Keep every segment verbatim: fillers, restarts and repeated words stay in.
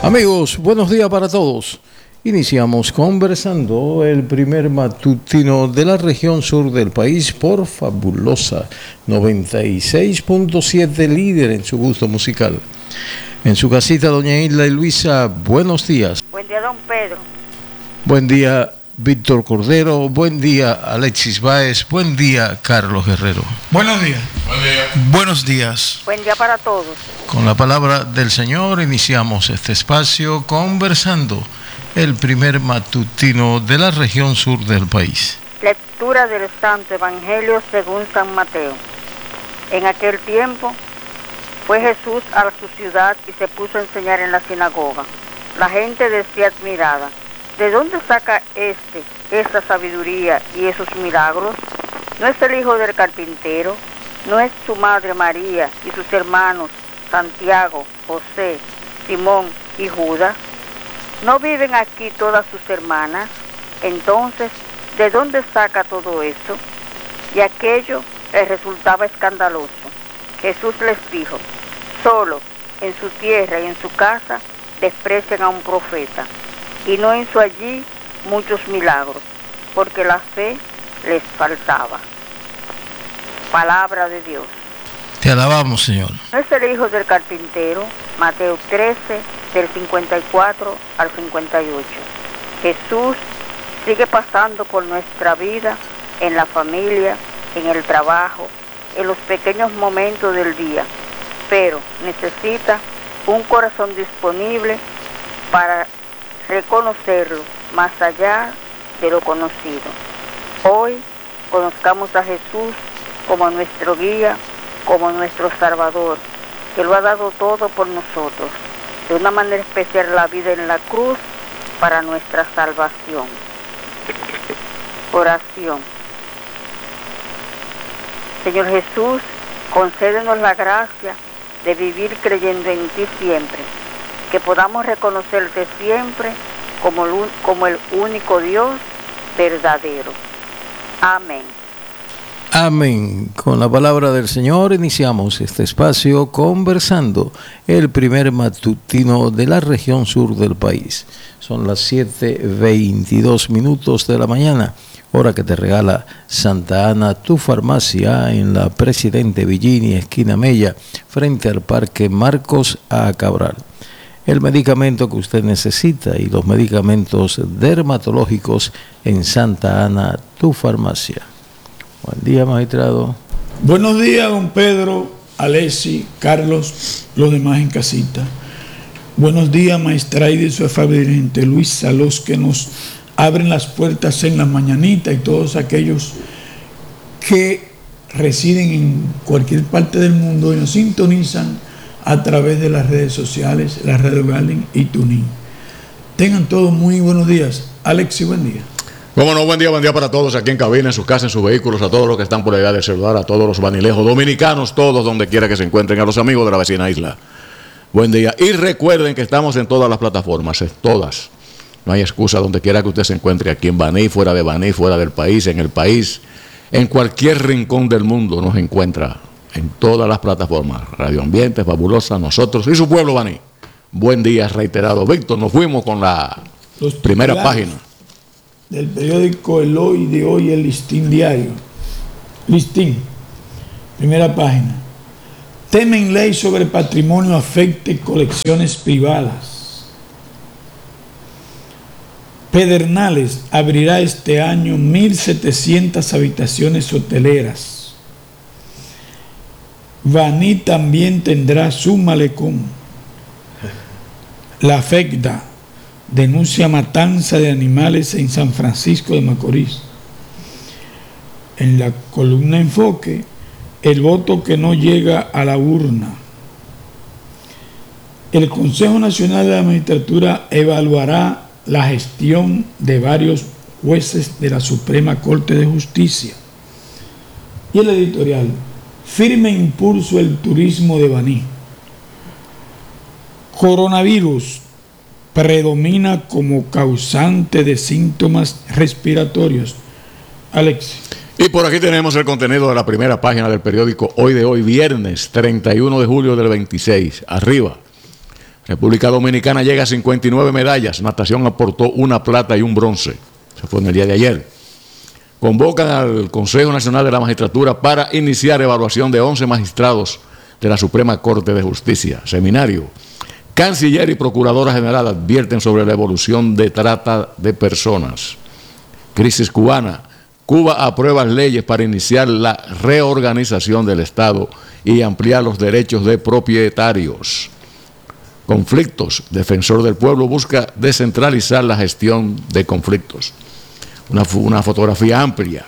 Amigos, buenos días para todos. Iniciamos conversando el primer matutino de la región sur del país por Fabulosa noventa y seis punto siete, líder en su gusto musical. En su casita, doña Isla y Luisa, buenos días. Buen día, don Pedro. Buen día, Víctor Cordero. Buen día, Alexis Báez. Buen día, Carlos Guerrero. Buenos días. Buen día. Buenos días. Buen día para todos. Con la palabra del Señor iniciamos este espacio conversando el primer matutino de la región sur del país. Lectura del Santo Evangelio según San Mateo. En aquel tiempo fue Jesús a su ciudad y se puso a enseñar en la sinagoga. La gente decía admirada: ¿de dónde saca este esa sabiduría y esos milagros? ¿No es el hijo del carpintero? ¿No es su madre María y sus hermanos Santiago, José, Simón y Judas? ¿No viven aquí todas sus hermanas? Entonces, ¿de dónde saca todo eso? Y aquello les resultaba escandaloso. Jesús les dijo: solo en su tierra y en su casa desprecian a un profeta, y no hizo allí muchos milagros, porque la fe les faltaba. Palabra de Dios. Te alabamos, Señor. ¿No es el hijo del carpintero? Mateo trece, del cincuenta y cuatro al cincuenta y ocho. Jesús sigue pasando por nuestra vida, en la familia, en el trabajo, en los pequeños momentos del día, pero necesita un corazón disponible para reconocerlo más allá de lo conocido. Hoy conozcamos a Jesús como nuestro guía, como nuestro Salvador, que lo ha dado todo por nosotros, de una manera especial la vida en la cruz para nuestra salvación. Oración. Señor Jesús, concédenos la gracia de vivir creyendo en ti siempre, que podamos reconocerte siempre como el, como el único Dios verdadero. Amén. Amén. Con la palabra del Señor iniciamos este espacio conversando el primer matutino de la región sur del país. Son las siete veintidós minutos de la mañana, hora que te regala Santa Ana, tu farmacia, en la Presidente Villini, esquina Mella, frente al Parque Marcos A. Cabral. El medicamento que usted necesita y los medicamentos dermatológicos en Santa Ana, tu farmacia. Buen día, magistrado. Buenos días, don Pedro, Alexi, Carlos, los demás en casita. Buenos días, maestra y su afable dirigente Luisa, los que nos abren las puertas en la mañanita y todos aquellos que residen en cualquier parte del mundo y nos sintonizan a través de las redes sociales, la Radio Garden y Tuning. Tengan todos muy buenos días. Alexi, buen día. Cómo no, buen día, buen día para todos aquí en cabina, en sus casas, en sus vehículos, a todos los que están por la edad del celular, a todos los vanilejos dominicanos, todos donde quiera que se encuentren, a los amigos de la vecina isla. Buen día. Y recuerden que estamos en todas las plataformas, en todas. No hay excusa donde quiera que usted se encuentre, aquí en Baní, fuera de Baní, fuera del país, en el país, en cualquier rincón del mundo nos encuentra, en todas las plataformas. Radio Ambiente, Fabulosa, nosotros y su pueblo Baní. Buen día reiterado. Víctor, nos fuimos con la los primera página del periódico El Hoy de hoy, el Listín Diario. Listín, primera página. Temen ley sobre patrimonio afecte colecciones privadas. Pedernales abrirá este año mil setecientas habitaciones hoteleras. Baní también tendrá su malecón. La FECDA denuncia matanza de animales en San Francisco de Macorís. En la columna Enfoque, el voto que no llega a la urna. El Consejo Nacional de la Magistratura evaluará la gestión de varios jueces de la Suprema Corte de Justicia. Y el editorial: firme impulso el turismo de Baní. Coronavirus predomina como causante de síntomas respiratorios. Alex. Y por aquí tenemos el contenido de la primera página del periódico Hoy de hoy, viernes treinta y uno de julio del veintiséis. Arriba. República Dominicana llega a cincuenta y nueve medallas. Natación aportó una plata y un bronce. Eso fue en el día de ayer. Convocan al Consejo Nacional de la Magistratura para iniciar evaluación de once magistrados de la Suprema Corte de Justicia. Seminario. Canciller y Procuradora General advierten sobre la evolución de trata de personas. Crisis cubana. Cuba aprueba leyes para iniciar la reorganización del Estado y ampliar los derechos de propietarios. Conflictos. Defensor del Pueblo busca descentralizar la gestión de conflictos. Una, una fotografía amplia.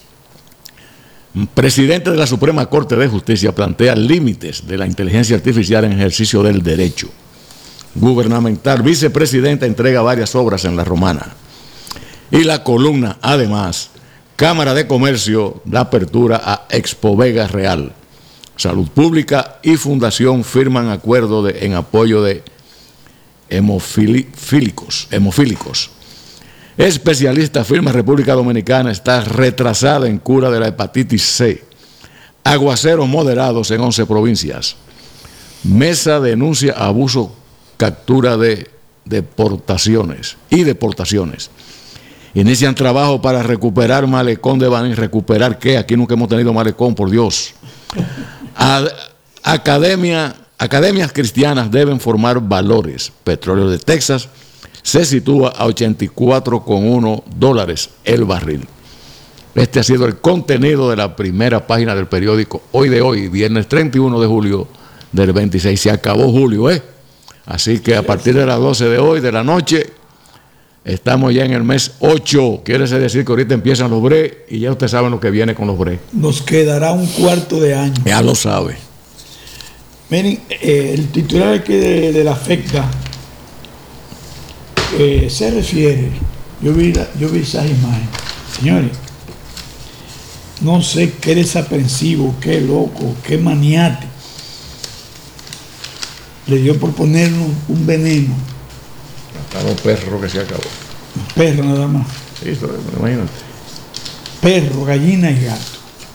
Presidente de la Suprema Corte de Justicia plantea límites de la inteligencia artificial en ejercicio del derecho. Gubernamental. Vicepresidenta entrega varias obras en La Romana. Y la columna, además, Cámara de Comercio da apertura a Expo Vega Real. Salud Pública y Fundación firman acuerdo de, en apoyo de hemofílicos, hemofílicos. Especialista afirma República Dominicana está retrasada en cura de la hepatitis C. Aguaceros moderados en once provincias. Mesa denuncia abuso, captura de deportaciones y deportaciones. Inician trabajo para recuperar Malecón de Baní. ¿Recuperar qué? Aquí nunca hemos tenido Malecón, por Dios. Ad, academia, academias cristianas deben formar valores. Petróleo de Texas se sitúa a ochenta y cuatro con uno dólares el barril. Este ha sido el contenido de la primera página del periódico Hoy de Hoy, viernes treinta y uno de julio del veintiséis. Se acabó julio, ¿eh? Así que a partir de las doce de hoy, de la noche, estamos ya en el mes ocho. Quiere decir que ahorita empiezan los breaks y ya usted sabe lo que viene con los breaks. Nos quedará un cuarto de año. Ya lo sabe. Miren, eh, el titular aquí de, de la FECTA eh, se refiere, yo vi, la, yo vi esas imágenes. Señores, no sé qué desaprensivo, qué loco, qué maniático le dio por poner un, un veneno. A los perros que se acabó. Perro nada más. Sí, eso, imagínate. Perro, gallina y gato.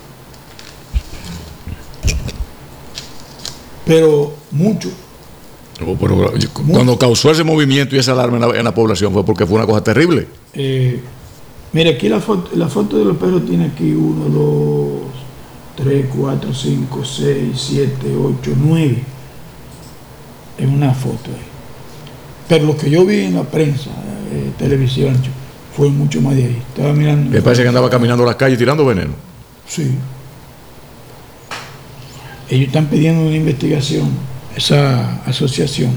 Pero mucho. Oh, pero, mucho. Cuando causó ese movimiento y esa alarma en la, en la población fue porque fue una cosa terrible. Eh, mira, aquí la foto, la foto de los perros tiene aquí uno, dos, tres, cuatro, cinco, seis, siete, ocho, nueve. En una foto ahí. Pero lo que yo vi en la prensa, eh, televisión, fue mucho más de ahí. Estaba mirando. Me parece que andaba caminando las calles tirando veneno. Sí. Ellos están pidiendo una investigación, esa asociación,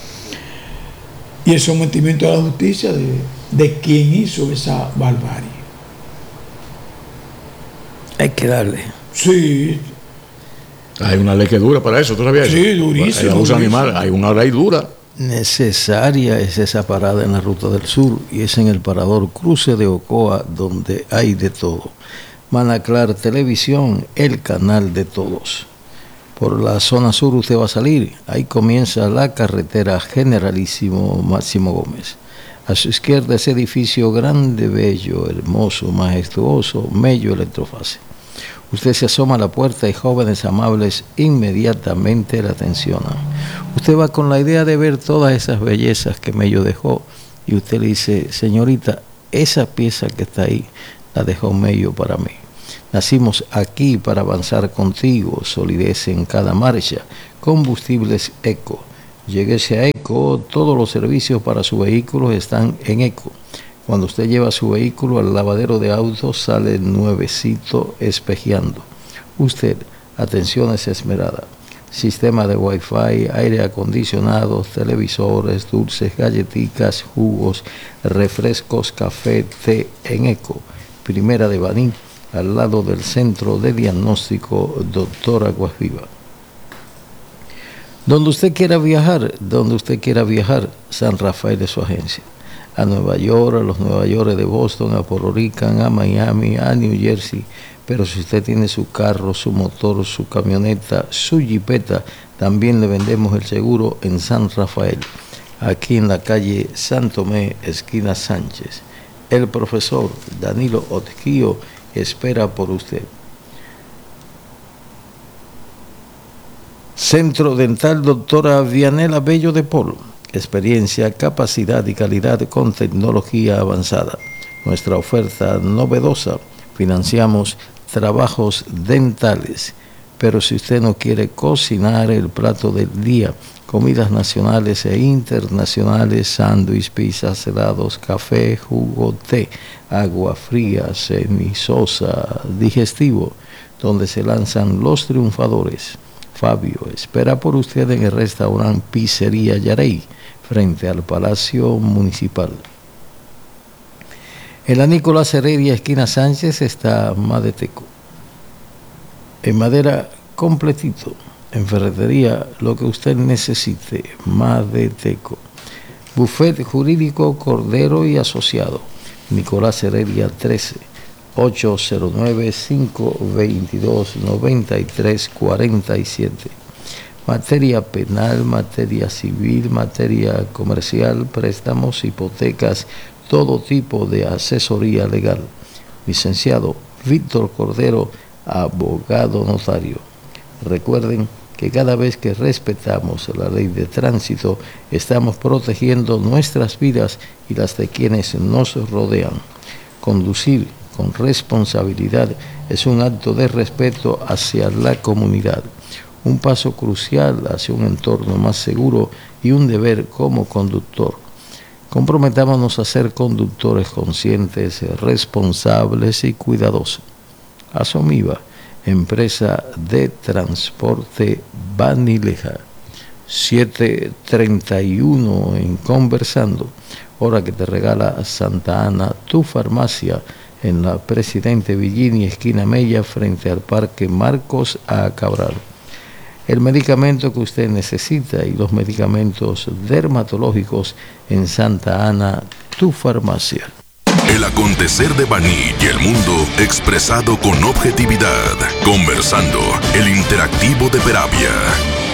y el sometimiento a la justicia de, de quien hizo esa barbarie. Hay que darle. Sí. Hay una ley que dura para eso, ¿tú sabías eso? Sí, durísimo. El abuso animal, hay una ley dura. Necesaria es esa parada en la Ruta del Sur y es en el parador Cruce de Ocoa donde hay de todo. Manaclar Televisión, el canal de todos. Por la zona sur usted va a salir, ahí comienza la carretera Generalísimo Máximo Gómez. A su izquierda ese edificio grande, bello, hermoso, majestuoso, Mello Electrofase. Usted se asoma a la puerta y jóvenes amables inmediatamente la atencionan. Usted va con la idea de ver todas esas bellezas que Mello dejó y usted le dice, señorita, esa pieza que está ahí la dejó Mello para mí. Nacimos aquí para avanzar contigo, solidez en cada marcha, combustibles Eco. Lléguese a Eco, todos los servicios para su vehículo están en Eco. Cuando usted lleva su vehículo al lavadero de autos, sale nuevecito espejeando. Usted, atenciones esmerada. Sistema de Wi-Fi, aire acondicionado, televisores, dulces, galletitas, jugos, refrescos, café, té en Eco. Primera de Baní, al lado del Centro de Diagnóstico Doctor Aguas Viva. Donde usted quiera viajar, donde usted quiera viajar, San Rafael es su agencia. A Nueva York, a los Nueva York de Boston, a Puerto Rican, a Miami, a New Jersey. Pero si usted tiene su carro, su motor, su camioneta, su jipeta, también le vendemos el seguro en San Rafael, aquí en la calle San Tomé, esquina Sánchez. El profesor Danilo Otquío espera por usted. Centro Dental Doctora Vianela Bello de Polo. Experiencia, capacidad y calidad con tecnología avanzada. Nuestra oferta novedosa. Financiamos trabajos dentales. Pero si usted no quiere cocinar el plato del día, comidas nacionales e internacionales, sándwich, pizzas, helados, café, jugo, té, agua fría, semisosa, digestivo, donde se lanzan los triunfadores. Fabio espera por usted en el restaurante Pizzería Yarey, frente al Palacio Municipal. En la Nicolás Heredia, esquina Sánchez, está Madeteco. En madera completito, en ferretería, lo que usted necesite, Madeteco. Buffet Jurídico Cordero y Asociado, Nicolás Heredia trece, ocho cero nueve, cinco dos dos, nueve tres cuatro siete. Materia penal, materia civil, materia comercial, préstamos, hipotecas, todo tipo de asesoría legal. Licenciado Víctor Cordero, abogado notario. Recuerden que cada vez que respetamos la ley de tránsito, estamos protegiendo nuestras vidas y las de quienes nos rodean. Conducir con responsabilidad es un acto de respeto hacia la comunidad, un paso crucial hacia un entorno más seguro y un deber como conductor. Comprometámonos a ser conductores conscientes, responsables y cuidadosos. Asomiva, empresa de transporte Banileja. siete treinta y uno en Conversando, hora que te regala Santa Ana, tu farmacia, en la Presidente Villini, esquina Mella, frente al Parque Marcos A. Cabral. El medicamento que usted necesita y los medicamentos dermatológicos en Santa Ana, tu farmacia. El acontecer de Baní y el mundo expresado con objetividad. Conversando, el interactivo de Peravia.